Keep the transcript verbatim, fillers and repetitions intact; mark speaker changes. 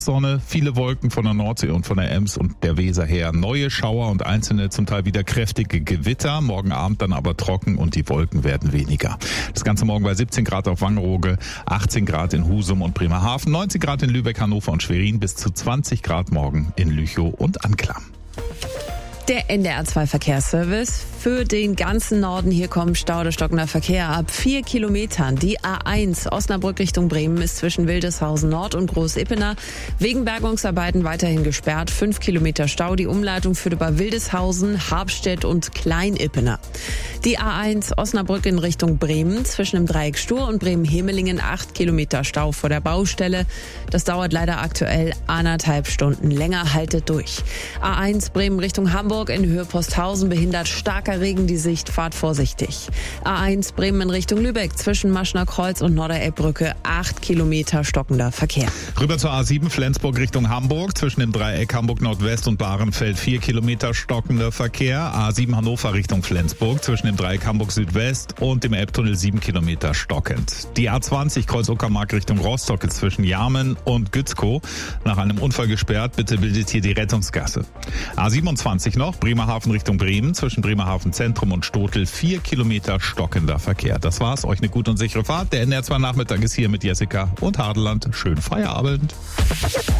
Speaker 1: Sonne, viele Wolken von der Nordsee und von der Ems und der Weser her. Neue Schauer und einzelne zum Teil wieder kräftige Gewitter. Morgen Abend dann aber trocken und die Wolken werden weniger. Das Ganze morgen bei siebzehn Grad auf Wangerooge, achtzehn Grad in Husum und Bremerhaven, neunzehn Grad in Lübeck, Hannover und Schwerin, bis zu zwanzig Grad morgen in Lüchow und Anklam.
Speaker 2: Der N D R zwei Verkehrsservice für den ganzen Norden. Hier kommt Stau oder stockender Verkehr ab vier Kilometern. Die A eins Osnabrück Richtung Bremen ist zwischen Wildeshausen Nord und Groß-Ippener wegen Bergungsarbeiten weiterhin gesperrt. Fünf Kilometer Stau. Die Umleitung führt über Wildeshausen, Habstedt und Klein-Ippener. Die A eins Osnabrück in Richtung Bremen zwischen dem Dreieck Stur und Bremen-Hemelingen. Acht Kilometer Stau vor der Baustelle. Das dauert leider aktuell anderthalb Stunden länger. Haltet durch. A eins Bremen Richtung Hamburg in Höhe Posthausen behindert starker Regen die Sicht, fahrt vorsichtig. A eins Bremen in Richtung Lübeck zwischen Maschner Kreuz und Norderelbbrücke, acht Kilometer stockender Verkehr.
Speaker 1: Rüber zur A sieben Flensburg Richtung Hamburg zwischen dem Dreieck Hamburg Nordwest und Bahrenfeld, vier Kilometer stockender Verkehr. A sieben Hannover Richtung Flensburg zwischen dem Dreieck Hamburg Südwest und dem Elbtunnel, sieben Kilometer stockend. Die A zwanzig Kreuz Uckermark Richtung Rostock zwischen Jarmen und Gützkow nach einem Unfall gesperrt. Bitte bildet hier die Rettungsgasse. A siebenundzwanzig noch Bremerhaven Richtung Bremen zwischen Bremerhaven Zentrum und Stotel, vier Kilometer stockender Verkehr. Das war's. Euch eine gute und sichere Fahrt. Der N D R zwei Nachmittag ist hier mit Jessica und Hadeland. Schönen Feierabend.